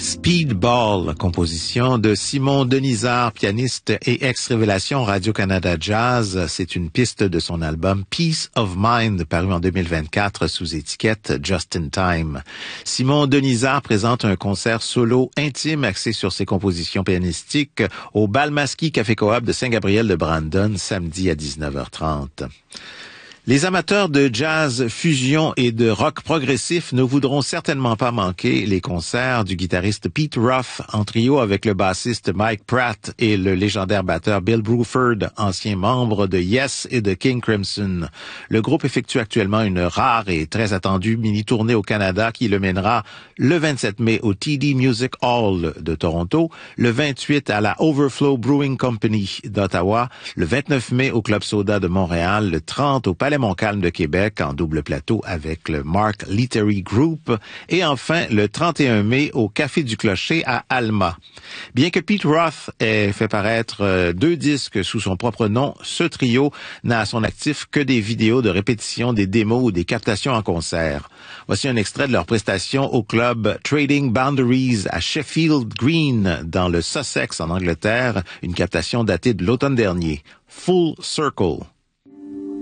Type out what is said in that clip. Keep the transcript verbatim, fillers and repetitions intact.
Speedball, composition de Simon Denisard, pianiste et ex-révélation Radio-Canada Jazz. C'est une piste de son album Peace of Mind, paru en deux mille vingt-quatre sous étiquette Just in Time. Simon Denisard présente un concert solo intime axé sur ses compositions pianistiques au Balmaski Café Coop de Saint-Gabriel de Brandon, samedi à dix-neuf heures trente. Les amateurs de jazz fusion et de rock progressif ne voudront certainement pas manquer les concerts du guitariste Pete Ruff en trio avec le bassiste Mike Pratt et le légendaire batteur Bill Bruford, ancien membre de Yes et de King Crimson. Le groupe effectue actuellement une rare et très attendue mini-tournée au Canada qui le mènera le vingt-sept mai au T D Music Hall de Toronto, le vingt-huit à la Overflow Brewing Company d'Ottawa, le vingt-neuf mai au Club Soda de Montréal, le trente au Palais Montcalm de Québec en double plateau avec le Mark Littery Group et enfin le trente et un mai au Café du Clocher à Alma. Bien que Pete Ruff ait fait paraître deux disques sous son propre nom, ce trio n'a à son actif que des vidéos de répétition des démos ou des captations en concert. Voici un extrait de leur prestation au club Trading Boundaries à Sheffield Green dans le Sussex en Angleterre, une captation datée de l'automne dernier. Full Circle.